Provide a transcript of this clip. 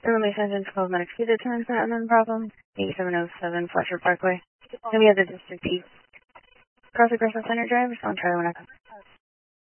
Early sentence cosmetic speed deterrence, not unknown problem. 8707 Fletcher Parkway. Then we have the District East. Cross Aggressive Center Drive, respond Charlie 1 Echo.